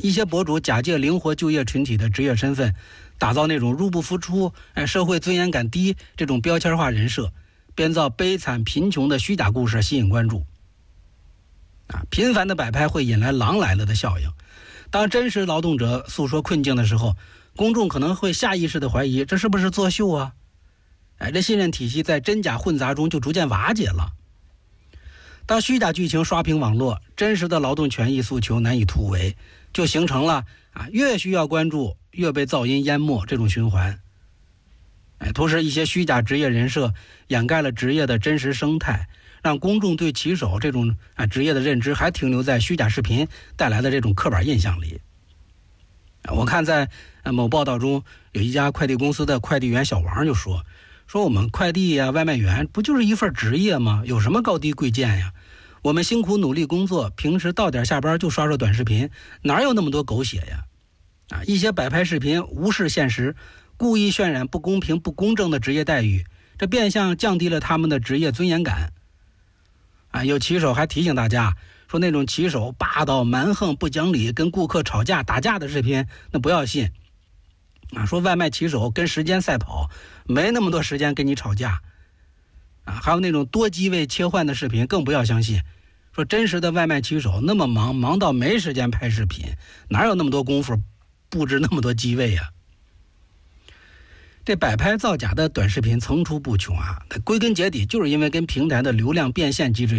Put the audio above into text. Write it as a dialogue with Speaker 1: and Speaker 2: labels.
Speaker 1: 一些博主假借灵活就业群体的职业身份，打造那种入不敷出、社会尊严感低这种标签化人设，编造悲惨贫穷的虚假故事吸引关注。频繁的摆拍会引来狼来了的效应。当真实劳动者诉说困境的时候，公众可能会下意识的怀疑这是不是作秀啊？这信任体系在真假混杂中就逐渐瓦解了。当虚假剧情刷屏网络，真实的劳动权益诉求难以突围，就形成了越需要关注越被噪音淹没这种循环。同时一些虚假职业人设掩盖了职业的真实生态，让公众对骑手这种职业的认知还停留在虚假视频带来的这种刻板印象里。我看在某报道中，有一家快递公司的快递员小王就说我们快递外卖员不就是一份职业吗？有什么高低贵贱呀？我们辛苦努力工作，平时到点下班就刷短视频，哪有那么多狗血呀？一些摆拍视频无视现实，故意渲染不公平不公正的职业待遇，这变相降低了他们的职业尊严感。有骑手还提醒大家说，那种骑手霸道蛮横不讲理跟顾客吵架打架的视频那不要信。说外卖骑手跟时间赛跑，没那么多时间跟你吵架。还有那种多机位切换的视频更不要相信。说真实的外卖骑手那么忙到没时间拍视频，哪有那么多功夫布置那么多机位呀？这摆拍造假的短视频层出不穷归根结底就是因为跟平台的流量变现机制